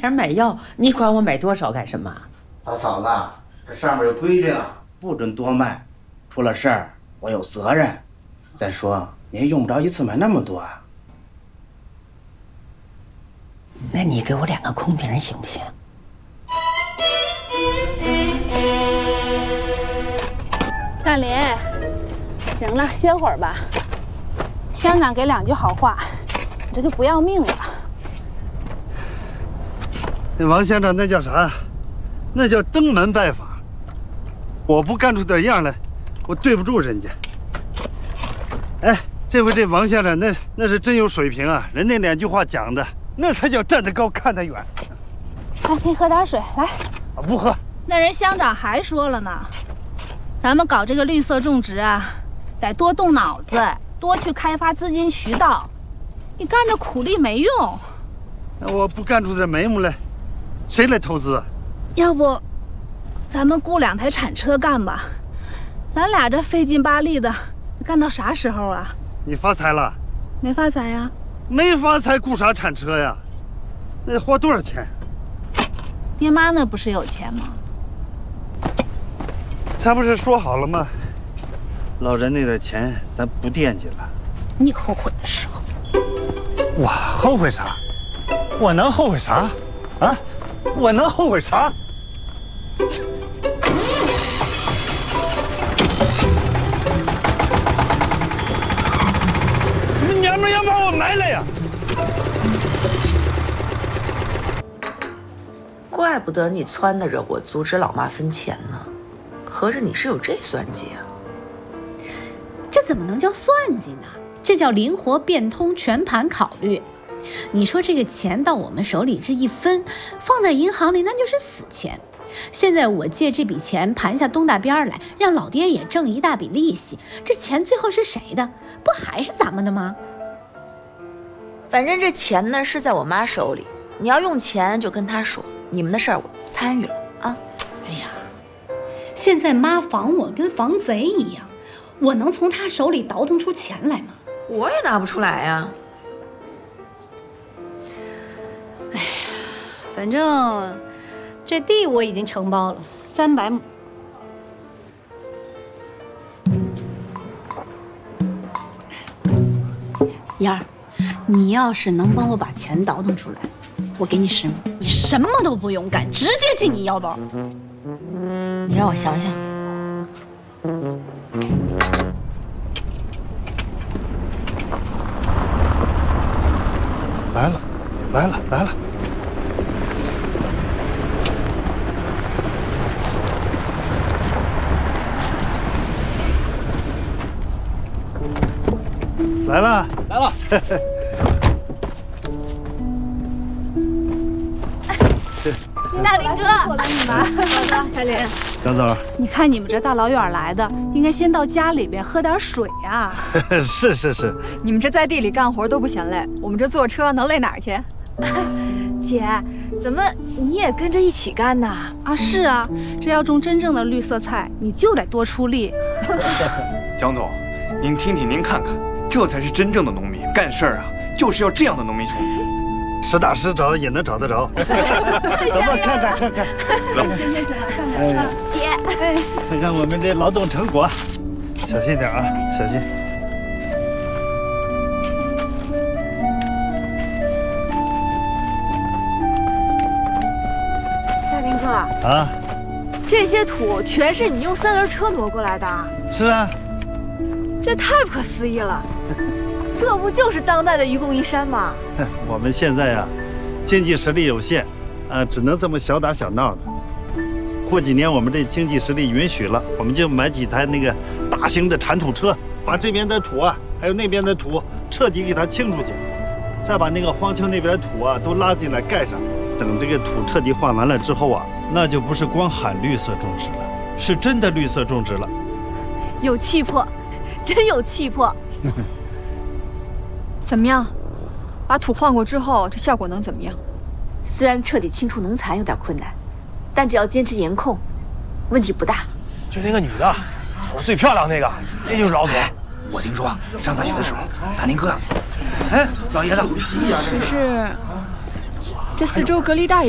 钱买药，你管我买多少干什么？ 大嫂子，这上面有规定，不准多卖，出了事儿我有责任。再说你也用不着一次买那么多啊。 那你给我2个空瓶行不行？ 大林，行了，歇会儿吧。乡长给2句好话，你这就不要命了。 那王乡长那叫啥？那叫登门拜访。我不干出点样来，我对不住人家。哎，这回这王乡长那是真有水平啊！人那2句话讲的，那才叫站得高看得远。 来，给你喝点水，来。 不喝。 那人乡长还说了呢，咱们搞这个绿色种植啊，得多动脑子，多去开发资金渠道。你干着苦力没用。 那我不干出点眉目来，谁来投资啊？ 要不，咱们雇2台铲车干吧？咱俩这费劲巴力的，干到啥时候啊？ 你发财了？ 没发财呀？ 没发财，雇啥铲车呀？那花多少钱？ 爹妈那不是有钱吗？ 咱不是说好了吗？老人那点钱咱不惦记了。 你后悔的时候。 我后悔啥？我能后悔啥？啊？我能后悔啥？你们娘们要把我埋了呀！ 怪不得你撺掇着我阻止老妈分钱呢，合着你是有这算计啊？ 这怎么能叫算计呢？这叫灵活变通、全盘考虑。你说这个钱到我们手里这一分，放在银行里那就是死钱。现在我借这笔钱盘下东大边来，让老爹也挣一大笔利息，这钱最后是谁的？不还是咱们的吗？ 反正这钱呢是在我妈手里，你要用钱就跟她说，你们的事儿我参与了啊。 哎呀，现在妈防我跟防贼一样，我能从她手里倒腾出钱来吗？ 我也拿不出来呀。 哎呀，反正这地我已经承包了300亩。燕儿，你要是能帮我把钱倒腾出来，我给你10亩，你什么都不用干，直接进你腰包。 你让我想想。 来了，来了，来了！来了， 来了！ 新大林哥，我帮你忙。好的，大林。 江总， 你看你们这大老远来的，应该先到家里边喝点水呀。 是是是。 你们这在地里干活都不嫌累，我们这坐车能累哪儿去？ 姐，怎么你也跟着一起干呢？ 啊，是啊，这要种真正的绿色菜，你就得多出力。 江总，您听听，您看看，这才是真正的农民，干事儿啊，就是要这样的农民兄弟。 实打实找也能找得着。走吧，看看看看。 行，看看。 姐， 看看我们这劳动成果，小心点啊，小心。 大林哥啊， 这些土全是你用3轮车挪过来的？ 是啊。 这太不可思议了。这不就是当代的愚公移山吗？ 我们现在呀，经济实力有限，只能这么小打小闹的。过几年我们这经济实力允许了，我们就买几台那个大型的铲土车，把这边的土啊，还有那边的土彻底给它清出去，再把那个荒丘那边的土啊都拉进来盖上。等这个土彻底换完了之后啊，那就不是光喊绿色种植了，是真的绿色种植了。 有气魄，真有气魄。 怎么样？把土换过之后，这效果能怎么样？ 虽然彻底清除农残有点困难，但只要坚持严控，问题不大。 就那个女的，长得最漂亮那个，那就是老左。我听说上大学的时候，大林哥，哎，老爷子， 可是这4周隔离带也